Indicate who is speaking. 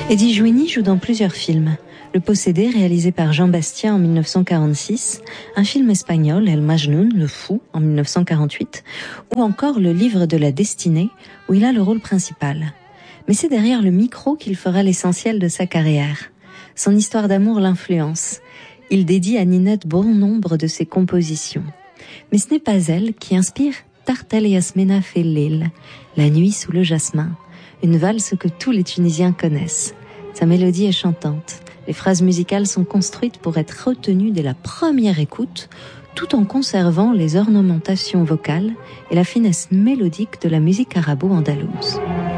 Speaker 1: Eddie Jouini joue dans plusieurs films. Le Possédé, réalisé par Jean Bastien en 1946, un film espagnol, El Majnun, le Fou, en 1948, ou encore Le Livre de la Destinée, où il a le rôle principal. Mais c'est derrière le micro qu'il fera l'essentiel de sa carrière. Son histoire d'amour l'influence. Il dédie à Ninette bon nombre de ses compositions. Mais ce n'est pas elle qui inspire Tartel Yasmena Fellil, La nuit sous le jasmin, une valse que tous les Tunisiens connaissent. Sa mélodie est chantante. Les phrases musicales sont construites pour être retenues dès la première écoute, tout en conservant les ornementations vocales et la finesse mélodique de la musique arabo-andalouse.